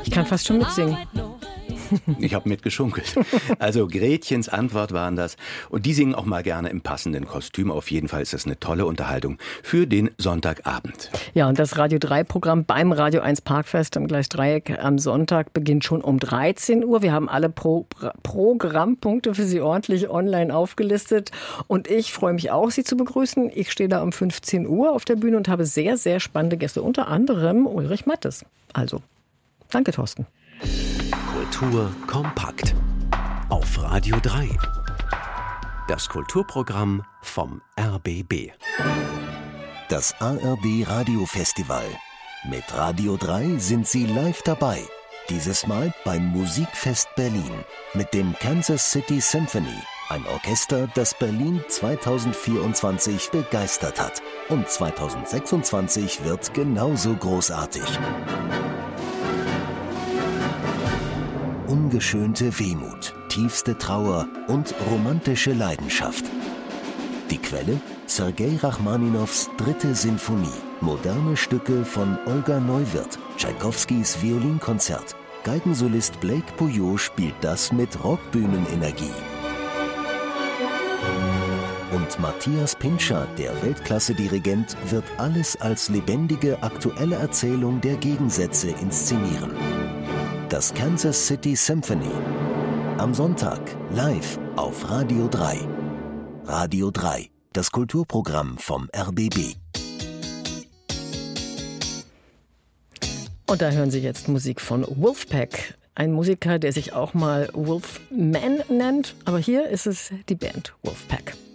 Ich kann fast schon mitsingen. Ich habe mitgeschunkelt. Also Gretchens Antwort waren das. Und die singen auch mal gerne im passenden Kostüm. Auf jeden Fall ist das eine tolle Unterhaltung für den Sonntagabend. Ja, und das Radio 3-Programm beim Radio 1 Parkfest am Gleisdreieck am Sonntag beginnt schon um 13 Uhr. Wir haben alle Programmpunkte für Sie ordentlich online aufgelistet. Und ich freue mich auch, Sie zu begrüßen. Ich stehe da um 15 Uhr auf der Bühne und habe sehr, sehr spannende Gäste. Unter anderem Ulrich Mattes. Also, danke, Thorsten. Kultur kompakt auf Radio 3. Das Kulturprogramm vom RBB. Das ARD Radiofestival. Mit Radio 3 sind Sie live dabei. Dieses Mal beim Musikfest Berlin mit dem Kansas City Symphony. Ein Orchester, das Berlin 2024 begeistert hat. Und 2026 wird genauso großartig. Ungeschönte Wehmut, tiefste Trauer und romantische Leidenschaft. Die Quelle? Sergei Rachmaninows 3. Sinfonie. Moderne Stücke von Olga Neuwirth. Tschaikowskis Violinkonzert. Geigensolist Blake Pouillot spielt das mit Rockbühnenenergie. Und Matthias Pintscher, der Weltklasse-Dirigent, wird alles als lebendige, aktuelle Erzählung der Gegensätze inszenieren. Das Kansas City Symphony. Am Sonntag live auf Radio 3. Radio 3, das Kulturprogramm vom RBB. Und da hören Sie jetzt Musik von Wolfpack. Ein Musiker, der sich auch mal Wolfman nennt. Aber hier ist es die Band Wolfpack.